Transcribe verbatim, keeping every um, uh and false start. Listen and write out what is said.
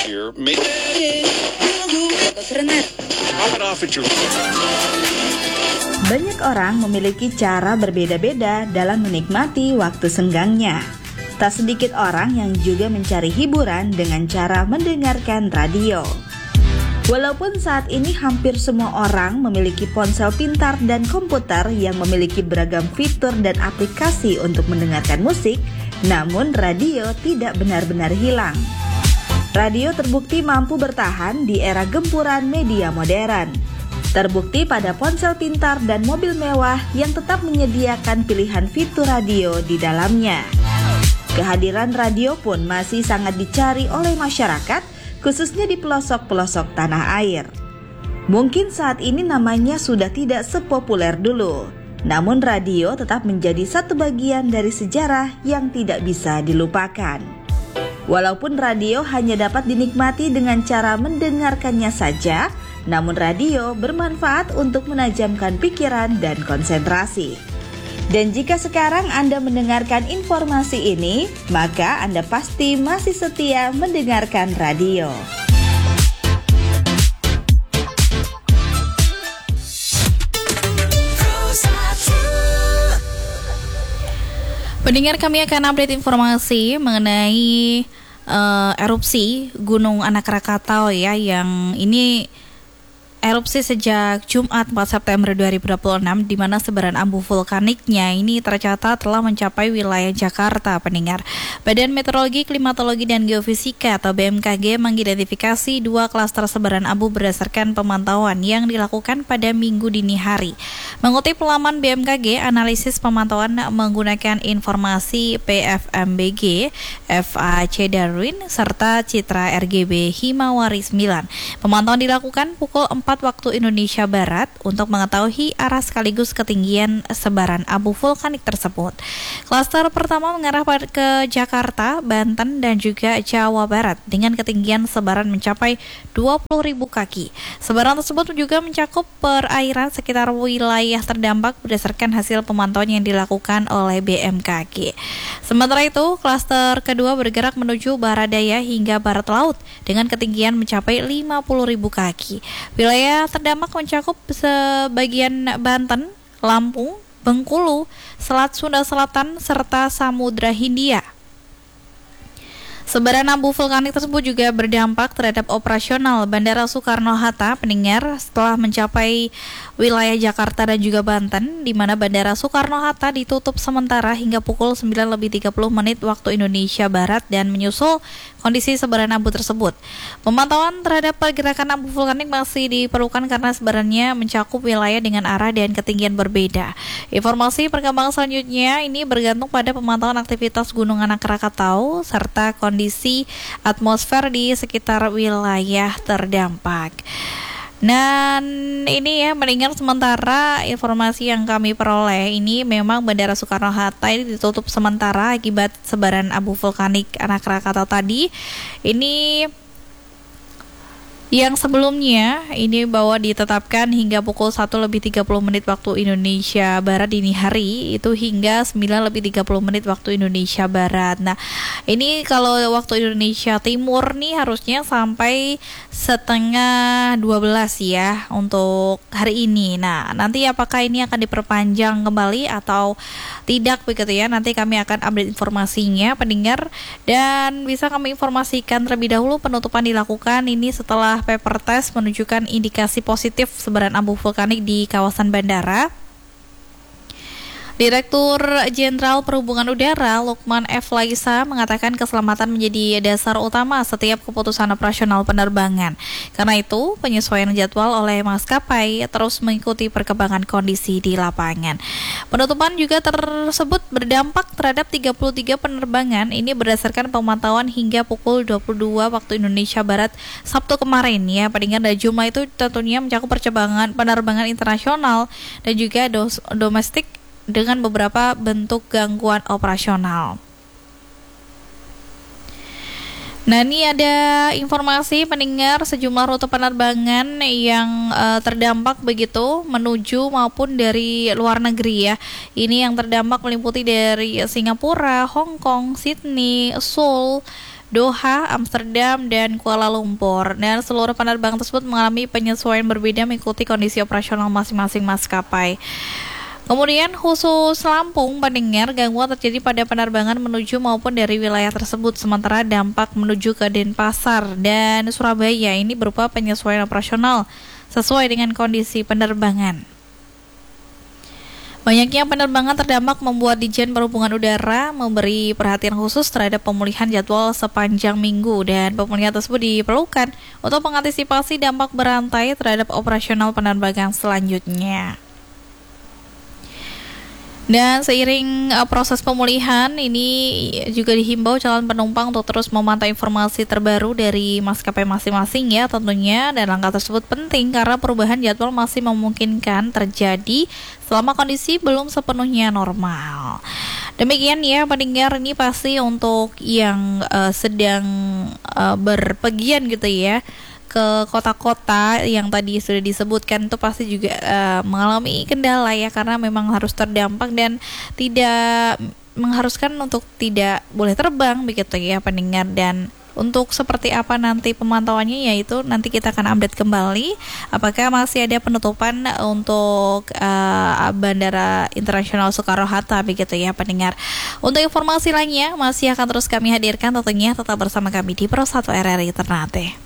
here may Banyak orang memiliki cara berbeda-beda dalam menikmati waktu senggangnya. Tak sedikit orang yang juga mencari hiburan dengan cara mendengarkan radio. Walaupun saat ini hampir semua orang memiliki ponsel pintar dan komputer yang memiliki beragam fitur dan aplikasi untuk mendengarkan musik, namun radio tidak benar-benar hilang. Radio terbukti mampu bertahan di era gempuran media modern. Terbukti pada ponsel pintar dan mobil mewah yang tetap menyediakan pilihan fitur radio di dalamnya. Kehadiran radio pun masih sangat dicari oleh masyarakat, khususnya di pelosok-pelosok tanah air. Mungkin saat ini namanya sudah tidak sepopuler dulu, namun radio tetap menjadi satu bagian dari sejarah yang tidak bisa dilupakan. Walaupun radio hanya dapat dinikmati dengan cara mendengarkannya saja, namun radio bermanfaat untuk menajamkan pikiran dan konsentrasi. Dan jika sekarang Anda mendengarkan informasi ini, maka Anda pasti masih setia mendengarkan radio. Pendengar, kami akan update informasi mengenai uh, erupsi Gunung Anak Rakatau ya, yang ini erupsi sejak Jumat empat September dua ribu dua puluh enam, di mana sebaran abu vulkaniknya ini tercatat telah mencapai wilayah Jakarta, pendengar. Badan Meteorologi, Klimatologi, dan Geofisika atau B M K G mengidentifikasi dua klaster sebaran abu berdasarkan pemantauan yang dilakukan pada Minggu dini hari. Mengutip laman B M K G, analisis pemantauan menggunakan informasi P F M B G, F A C Darwin, serta Citra R G B Himawari sembilan. Pemantauan dilakukan pukul empat waktu Indonesia Barat untuk mengetahui arah sekaligus ketinggian sebaran abu vulkanik tersebut. Klaster pertama mengarah ke Jakarta, Banten, dan juga Jawa Barat dengan ketinggian sebaran mencapai dua puluh ribu kaki. Sebaran tersebut juga mencakup perairan sekitar wilayah terdampak berdasarkan hasil pemantauan yang dilakukan oleh B M K G. Sementara itu, klaster kedua bergerak menuju barat daya hingga barat laut dengan ketinggian mencapai lima puluh ribu kaki. Wilayah terdampak mencakup sebagian Banten, Lampung, Bengkulu, Selat Sunda Selatan, serta Samudra Hindia. Sebaran abu vulkanik tersebut juga berdampak terhadap operasional Bandara Soekarno-Hatta, pendengar, setelah mencapai wilayah Jakarta dan juga Banten, di mana Bandara Soekarno-Hatta ditutup sementara hingga pukul sembilan lebih tiga puluh menit waktu Indonesia Barat dan menyusul kondisi sebaran abu tersebut. Pemantauan terhadap pergerakan abu vulkanik masih diperlukan karena sebarannya mencakup wilayah dengan arah dan ketinggian berbeda. Informasi perkembangan selanjutnya ini bergantung pada pemantauan aktivitas Gunung Anak Rakatau serta kondisi atmosfer di sekitar wilayah terdampak. Dan ini ya, mendengar sementara informasi yang kami peroleh ini memang Bandara Soekarno-Hatta ini ditutup sementara akibat sebaran abu vulkanik Anak Rakatau tadi. Ini yang sebelumnya ini bahwa ditetapkan hingga pukul satu lebih tiga puluh menit waktu Indonesia Barat dini hari, itu hingga sembilan lebih tiga puluh menit waktu Indonesia Barat. Nah, ini kalau waktu Indonesia Timur nih harusnya sampai setengah dua belas ya untuk hari ini. Nah, nanti apakah ini akan diperpanjang kembali atau tidak begitu ya, nanti kami akan update informasinya, pendengar. Dan bisa kami informasikan terlebih dahulu penutupan dilakukan ini setelah paper test menunjukkan indikasi positif sebaran abu vulkanik di kawasan bandara. Direktur Jenderal Perhubungan Udara Lukman F. Laisa mengatakan keselamatan menjadi dasar utama setiap keputusan operasional penerbangan. Karena itu, penyesuaian jadwal oleh maskapai terus mengikuti perkembangan kondisi di lapangan. Penutupan juga tersebut berdampak terhadap tiga puluh tiga penerbangan. Ini berdasarkan pemantauan hingga pukul dua puluh dua waktu Indonesia Barat Sabtu kemarin ya. Pendengar, dan jumlah itu tentunya mencakup percobaan penerbangan internasional dan juga dos- domestik dengan beberapa bentuk gangguan operasional. Nah, ini ada informasi pendengar sejumlah rute penerbangan yang uh, terdampak begitu menuju maupun dari luar negeri ya. Ini yang terdampak meliputi dari Singapura, Hong Kong, Sydney, Seoul, Doha, Amsterdam, dan Kuala Lumpur. Dan seluruh penerbangan tersebut mengalami penyesuaian berbeda mengikuti kondisi operasional masing-masing maskapai. Kemudian khusus Lampung, pendengar, gangguan terjadi pada penerbangan menuju maupun dari wilayah tersebut, sementara dampak menuju ke Denpasar dan Surabaya ini berupa penyesuaian operasional sesuai dengan kondisi penerbangan. Banyaknya penerbangan terdampak membuat Ditjen Perhubungan Udara memberi perhatian khusus terhadap pemulihan jadwal sepanjang minggu, dan pemulihan tersebut diperlukan untuk mengantisipasi dampak berantai terhadap operasional penerbangan selanjutnya. Dan seiring uh, proses pemulihan ini juga dihimbau calon penumpang untuk terus memantau informasi terbaru dari maskapai masing-masing ya tentunya, dan langkah tersebut penting karena perubahan jadwal masih memungkinkan terjadi selama kondisi belum sepenuhnya normal. Demikian ya pendengar, ini pasti untuk yang uh, sedang uh, berpergian gitu ya ke kota-kota yang tadi sudah disebutkan, itu pasti juga uh, mengalami kendala ya, karena memang harus terdampak dan tidak mengharuskan untuk tidak boleh terbang begitu ya pendengar. Dan untuk seperti apa nanti pemantauannya, yaitu nanti kita akan update kembali apakah masih ada penutupan untuk uh, Bandara Internasional Soekarno-Hatta begitu ya pendengar. Untuk informasi lainnya masih akan terus kami hadirkan tentunya, tetap bersama kami di Pro satu R R I Ternate.